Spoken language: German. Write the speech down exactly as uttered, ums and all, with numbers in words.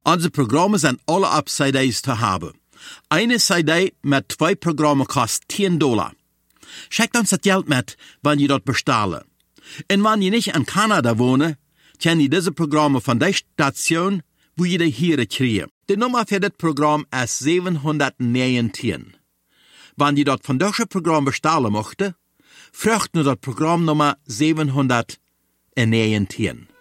Unsere Programme sind alle auf C Ds zu haben. Eine C D mit zwei Programmen kostet zehn Dollar. Schickt uns das Geld mit, wenn ihr dort bestellen. Und wenn ihr nicht in Kanada wohnt, könnt ihr diese Programme von der Station, wo ihr die hier kriegt. Die Nummer für das Programm ist siebenhundertneunzehn. Wenn ihr dort von diesem Programm bestellen möchtet, fragt nur das Programmnummer siebenhundertneunzehn.